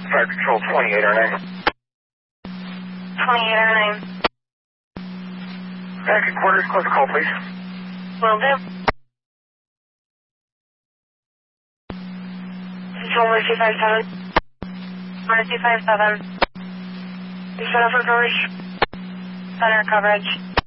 Fire Control 2809. 2809. Back at quarters, close the call, please. Will do. Control Mercy 57. Mercy 57. You set up for coverage. Center coverage.